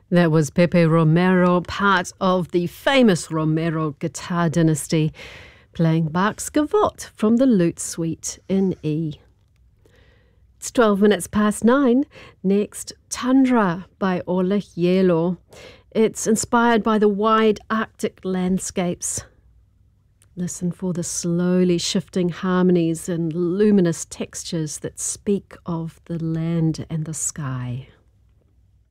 That was Pepe Romero, part of the famous Romero guitar dynasty, playing Bach's Gavotte from the Lute Suite in E. It's 12 minutes past 9. Next, Tundra by Oleg Yelo. It's inspired by the wide Arctic landscapes. Listen for the slowly shifting harmonies and luminous textures that speak of the land and the sky.